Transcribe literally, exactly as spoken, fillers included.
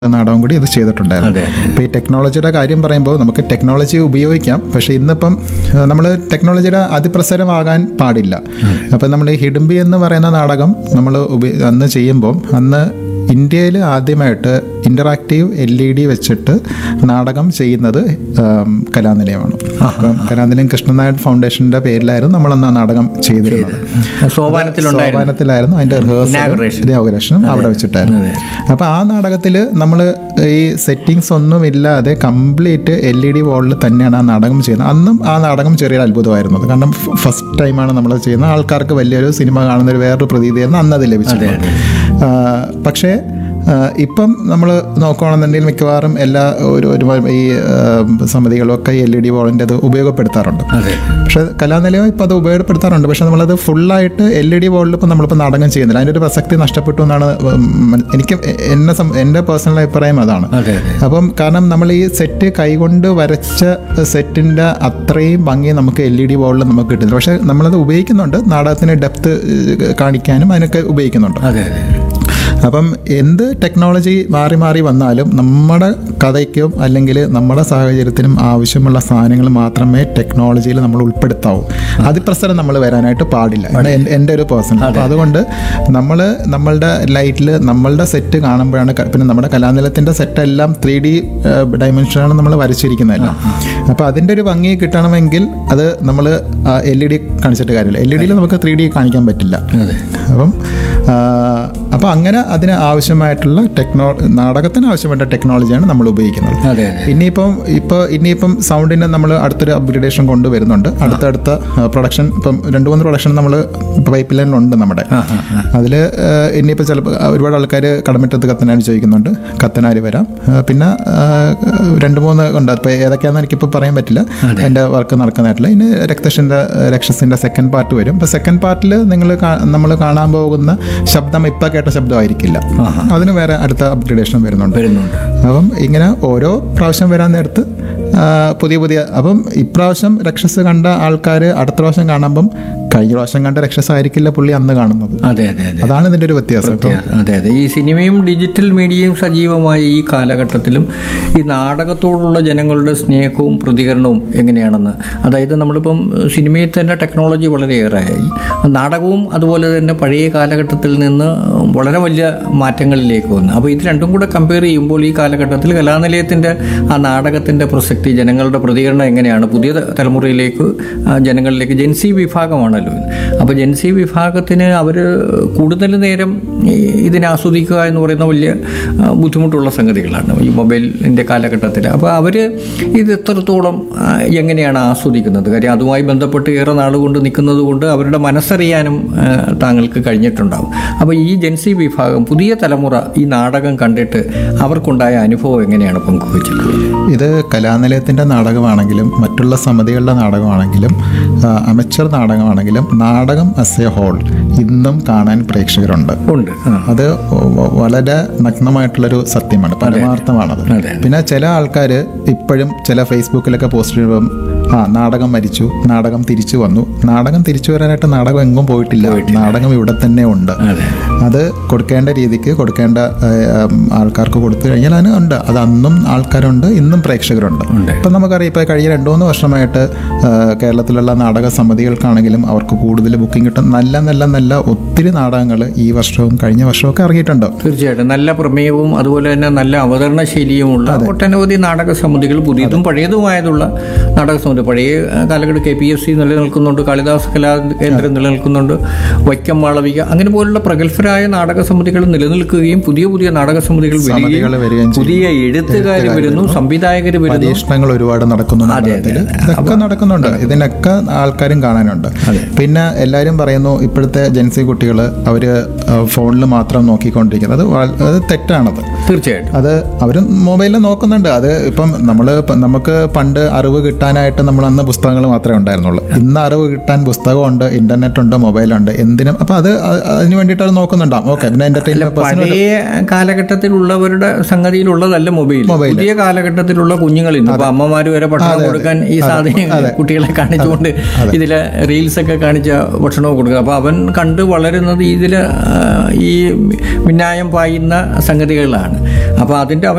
നാടകം കൂടി ഇത് ചെയ്തിട്ടുണ്ടായിരുന്നു. അപ്പോൾ ഈ ടെക്നോളജിയുടെ കാര്യം പറയുമ്പോൾ നമുക്ക് ടെക്നോളജി ഉപയോഗിക്കാം, പക്ഷേ ഇന്നിപ്പം നമ്മൾ ടെക്നോളജിയുടെ അതിപ്രസരമാകാൻ പാടില്ല. അപ്പം നമ്മൾ ഈ ഹിഡുംബി എന്ന് പറയുന്ന നാടകം നമ്മൾ അന്ന് ചെയ്യുമ്പോൾ അന്ന് ഇന്ത്യയിൽ ആദ്യമായിട്ട് ഇൻ്ററാക്റ്റീവ് എൽ ഇ ഡി വെച്ചിട്ട് നാടകം ചെയ്യുന്നത് കലാനിലയമാണ്. അപ്പം കലാനിലയം കൃഷ്ണനായർ ഫൗണ്ടേഷൻ്റെ പേരിലായിരുന്നു നമ്മളന്ന് ആ നാടകം ചെയ്തിരുന്നത്. സോപാനത്തിലായിരുന്നു അതിൻ്റെ ഇനാഗുറേഷനും അവിടെ വെച്ചിട്ടായിരുന്നു. അപ്പോൾ ആ നാടകത്തിൽ നമ്മൾ ഈ സെറ്റിങ്സ് ഒന്നും ഇല്ലാതെ കംപ്ലീറ്റ് എൽ ഇ ഡി വോളിൽ തന്നെയാണ് ആ നാടകം ചെയ്യുന്നത്. അന്നും ആ നാടകം ചെറിയൊരു അത്ഭുതമായിരുന്നത്. കാരണം ഫസ്റ്റ് ടൈമാണ് നമ്മൾ ചെയ്യുന്നത്. ആൾക്കാർക്ക് വലിയൊരു സിനിമ കാണുന്നൊരു വേറൊരു പ്രതീതിയായിരുന്നു അന്നത് ലഭിച്ചത്. പക്ഷേ ഇപ്പം നമ്മൾ നോക്കുകയാണെന്നുണ്ടെങ്കിൽ മിക്കവാറും എല്ലാ ഒരു ഒരു ഈ സമിതികളൊക്കെ എൽ ഇ ഡി വോളിൻ്റെ അത് ഉപയോഗപ്പെടുത്താറുണ്ട്. പക്ഷേ കലാനിലയം ഇപ്പം അത് ഉപയോഗപ്പെടുത്താറുണ്ട്. പക്ഷേ നമ്മളത് ഫുള്ളായിട്ട് എൽ ഇ ഡി വോളിൽ ഇപ്പം നമ്മളിപ്പോൾ നാടകം ചെയ്യുന്നില്ല. അതിൻ്റെ ഒരു പ്രസക്തി നഷ്ടപ്പെട്ടു എന്നാണ് എനിക്ക് എന്നെ എൻ്റെ പേഴ്സണൽ അഭിപ്രായം അതാണ്. അപ്പം കാരണം നമ്മൾ ഈ സെറ്റ് കൈകൊണ്ട് വരച്ച സെറ്റിൻ്റെ അത്രയും ഭംഗി നമുക്ക് എൽ ഇ ഡി വോളിൽ നമുക്ക് കിട്ടുന്നില്ല. പക്ഷേ നമ്മളത് ഉപയോഗിക്കുന്നുണ്ട്, നാടകത്തിന് ഡെപ്ത് കാണിക്കാനും അതിനൊക്കെ ഉപയോഗിക്കുന്നുണ്ട്. അപ്പം എന്ത് ടെക്നോളജി മാറി മാറി വന്നാലും നമ്മുടെ കഥയ്ക്കും അല്ലെങ്കിൽ നമ്മുടെ സാഹചര്യത്തിനും ആവശ്യമുള്ള സാധനങ്ങൾ മാത്രമേ ടെക്നോളജിയിൽ നമ്മൾ ഉൾപ്പെടുത്താവൂ. അതിപ്രസരം നമ്മൾ വരാനായിട്ട് പാടില്ല, എൻ്റെ ഒരു പേഴ്സണൽ. അപ്പോൾ അതുകൊണ്ട് നമ്മൾ നമ്മളുടെ ലൈറ്റിൽ നമ്മളുടെ സെറ്റ് കാണുമ്പോഴാണ്, പിന്നെ നമ്മുടെ കലാനിലയത്തിൻ്റെ സെറ്റെല്ലാം ത്രീ ഡി ഡയമെൻഷനാണ് നമ്മൾ വരച്ചിരിക്കുന്നതല്ല. അപ്പോൾ അതിൻ്റെ ഒരു ഭംഗി കിട്ടണമെങ്കിൽ അത് നമ്മൾ എൽ ഇ ഡി കാണിച്ചിട്ട് കാര്യമില്ല. എൽ ഇ ഡിയിൽ നമുക്ക് ത്രീ ഡി കാണിക്കാൻ പറ്റില്ല. അപ്പം അപ്പോൾ അങ്ങനെ അതിന് ആവശ്യമായിട്ടുള്ള ടെക്നോ നാടകത്തിന് ആവശ്യമായിട്ടുള്ള ടെക്നോളജിയാണ് നമ്മൾ ഉപയോഗിക്കുന്നത്. ഇനിയിപ്പം ഇപ്പോൾ ഇനിയിപ്പം സൗണ്ടിന് നമ്മൾ അടുത്തൊരു അപ്ഗ്രേഡേഷൻ കൊണ്ടുവരുന്നുണ്ട്. അടുത്തടുത്ത പ്രൊഡക്ഷൻ ഇപ്പം രണ്ട് മൂന്ന് പ്രൊഡക്ഷൻ നമ്മൾ പൈപ്പ് ലൈനിലുണ്ട് നമ്മുടെ. അതിൽ ഇനിയിപ്പോൾ ചിലപ്പോൾ ഒരുപാട് ആൾക്കാർ കടമറ്റത്ത് കത്തനാരി ചോദിക്കുന്നുണ്ട്. കത്തനാരി വരാം. പിന്നെ രണ്ട് മൂന്ന് ഉണ്ട്. അപ്പോൾ ഏതൊക്കെയാണെന്ന് എനിക്കിപ്പോൾ പറയാൻ പറ്റില്ല, എൻ്റെ വർക്ക് നടക്കുന്നതായിട്ടില്ല. ഇനി രക്തത്തിൻ്റെ രക്ഷസിൻ്റെ സെക്കൻഡ് പാർട്ട് വരും. അപ്പോൾ സെക്കൻഡ് പാർട്ടിൽ നിങ്ങൾ നമ്മൾ കാണാൻ പോകുന്ന ശബ്ദം ഇപ്പം കേട്ട ശബ്ദമായിരിക്കില്ല. അതിന് വേറെ അടുത്ത അപ്ഗ്രേഡേഷൻ വരുന്നുണ്ട്. അപ്പം ഇങ്ങനെ ഓരോ പ്രാവശ്യം വരാൻ നേരത്ത് പുതിയ പുതിയ അപ്പം ഇപ്രാവശ്യം രക്ഷസ് കണ്ട ആൾക്കാർ അടുത്ത പ്രാവശ്യം കാണുമ്പം കഴിഞ്ഞ പ്രാവശ്യം കണ്ട രക്ഷസായിരിക്കില്ല പുള്ളി അന്ന് കാണുന്നത്. അതെ അതെ അതെ അതാണ് ഇതിൻ്റെ ഒരു വ്യത്യാസം. അതെ അതെ ഈ സിനിമയും ഡിജിറ്റൽ മീഡിയയും സജീവമായ ഈ കാലഘട്ടത്തിലും ഈ നാടകത്തോടുള്ള ജനങ്ങളുടെ സ്നേഹവും പ്രതികരണവും എങ്ങനെയാണെന്ന്, അതായത് നമ്മളിപ്പം സിനിമയിൽ തന്നെ ടെക്നോളജി വളരെയേറെയായി, നാടകവും അതുപോലെ തന്നെ പഴയ കാലഘട്ടത്തിൽ നിന്ന് വളരെ വലിയ മാറ്റങ്ങളിലേക്ക് വന്നു. അപ്പോൾ ഇത് രണ്ടും കൂടെ കമ്പയർ ചെയ്യുമ്പോൾ ഈ കാലഘട്ടത്തിൽ കലാനിലയത്തിൻ്റെ ആ നാടകത്തിൻ്റെ പ്രസക്തി, ജനങ്ങളുടെ പ്രതികരണം എങ്ങനെയാണ്, പുതിയ തലമുറയിലേക്ക് ജനങ്ങളിലേക്ക്, ജെൻസി വിഭാഗമാണ്. അപ്പോൾ ജെൻസി വിഭാഗത്തിന് അവർ കൂടുതൽ നേരം ഇതിനെ ആസ്വദിക്കുക എന്ന് പറയുന്ന വലിയ ബുദ്ധിമുട്ടുള്ള സംഗതികളാണ് ഈ മൊബൈലിൻ്റെ കാലഘട്ടത്തിൽ. അപ്പോൾ അവർ ഇത് എത്രത്തോളം എങ്ങനെയാണ് ആസ്വദിക്കുന്നത്? കാര്യം അതുമായി ബന്ധപ്പെട്ട് ഏറെ നാളുകൊണ്ട് നിൽക്കുന്നത് കൊണ്ട് അവരുടെ മനസ്സറിയാനും താങ്കൾക്ക് കഴിഞ്ഞിട്ടുണ്ടാകും. അപ്പോൾ ഈ ജെൻസി വിഭാഗം, പുതിയ തലമുറ ഈ നാടകം കണ്ടിട്ട് അവർക്കുണ്ടായ അനുഭവം എങ്ങനെയാണ് പങ്കുവച്ചിട്ടുള്ളത്? ഇത് കലാനിലയത്തിൻ്റെ നാടകമാണെങ്കിലും മറ്റുള്ള സമിതികളുടെ നാടകമാണെങ്കിലും അമച്ചർ നാടകമാണെങ്കിലും നാടകം ആസ് എ ഹോൾ ഇന്നും കാണാൻ പ്രേക്ഷകരുണ്ട്. ഉണ്ട്. അത് വളരെ നഗ്നമായിട്ടുള്ളൊരു സത്യമാണ്, പരമാർത്ഥമാണത്. പിന്നെ ചില ആൾക്കാർ ഇപ്പോഴും ചില ഫേസ്ബുക്കിലൊക്കെ പോസ്റ്റ് ചെയ്യുമ്പം ആ നാടകം മരിച്ചു, നാടകം തിരിച്ചു വന്നു. നാടകം തിരിച്ചു വരാനായിട്ട് നാടകം എങ്ങും പോയിട്ടില്ല, നാടകം ഇവിടെ തന്നെ ഉണ്ട്. അത് കൊടുക്കേണ്ട രീതിക്ക് കൊടുക്കേണ്ട ആൾക്കാർക്ക് കൊടുത്തു കഴിഞ്ഞാൽ അതിന് ഉണ്ട്. അത് അന്നും ആൾക്കാരുണ്ട്, ഇന്നും പ്രേക്ഷകരുണ്ട്. ഇപ്പം നമുക്കറിയാം, ഇപ്പോൾ കഴിഞ്ഞ രണ്ടു മൂന്ന് വർഷമായിട്ട് കേരളത്തിലുള്ള നാടക സമിതികൾക്കാണെങ്കിലും അവർക്ക് കൂടുതൽ ബുക്കിംഗ് കിട്ടും. നല്ല നല്ല നല്ല ഒത്തിരി നാടകങ്ങൾ ഈ വർഷവും കഴിഞ്ഞ വർഷവും ഒക്കെ ഇറങ്ങിയിട്ടുണ്ട്. തീർച്ചയായിട്ടും നല്ല പ്രമേയവും അതുപോലെ തന്നെ നല്ല അവതരണ ശൈലിയുമുള്ള ഒട്ടനവധി നാടക സമിതികൾ, പുതിയതും പഴയതുമായതുള്ള നാടക സമിതി. പഴയ കാലഘട്ടം കെ പി എഫ് സി നിലനിൽക്കുന്നുണ്ട്, കാളിദാസ് കലാ കേന്ദ്രം നിലനിൽക്കുന്നുണ്ട്, വൈക്കം മാളവിക, അങ്ങനെ പോലുള്ള പ്രഗത്ഭരായ നാടക സമിതികൾ നിലനിൽക്കുകയും പുതിയ പുതിയ നാടക സമിതികൾ വരികയും പുതിയ എഴുത്തുകാർ വരുന്നു, സംവിധായകർ വരുന്നു, പരീക്ഷണങ്ങൾ ഒരുപാട് നടക്കുന്നുണ്ട്. ഇതൊക്കെ നടക്കുന്നുണ്ട്, ഇതിനൊക്കെ ആൾക്കാരും കാണാനുണ്ട്. പിന്നെ എല്ലാവരും പറയുന്നു ഇപ്പോഴത്തെ ജെൻസി കുട്ടികൾ അവർ ഫോണിൽ മാത്രം നോക്കിക്കൊണ്ടിരിക്കുന്നത്. അത് അത് തെറ്റാണത്. തീർച്ചയായിട്ടും അത് അവർ മൊബൈലിൽ നോക്കുന്നുണ്ട്. അത് ഇപ്പം നമ്മൾ നമുക്ക് പണ്ട് അറിവ് കിട്ടാനായിട്ട് നമ്മൾ അന്ന് പുസ്തകങ്ങൾ മാത്രമേ ഉണ്ടായിരുന്നുള്ളൂ. ഇന്ന് അറിവ് കിട്ടാൻ പുസ്തകമുണ്ട്, ഇന്റർനെറ്റ് ഉണ്ട്, മൊബൈലുണ്ട്, എന്തിനും. അപ്പം അത് അതിന് വേണ്ടിയിട്ട് അത് നോക്കുന്നുണ്ടാവും. ഓക്കെ, പിന്നെ എന്റർടൈൻമെന്റ് പഴയ കാലഘട്ടത്തിലുള്ളവരുടെ സംഗതിയിലുള്ളതല്ല മൊബൈൽ. പുതിയ കാലഘട്ടത്തിലുള്ള കുഞ്ഞുങ്ങൾ ഇന്ന് ഇപ്പൊ അമ്മമാര് വരെ ഭക്ഷണം കൊടുക്കാൻ ഈ സാധനം കുട്ടികളെ കാണിച്ചുകൊണ്ട് ഇതിലെ റീൽസ് ഒക്കെ കാണിച്ച ഭക്ഷണവും കൊടുക്കുക. അപ്പൊ അവൻ കണ്ട് വളരുന്നത് ഇതില് ഈ മിന്നായം പായുന്ന സംഗതികളാണ്. അപ്പൊ അതിന്റെ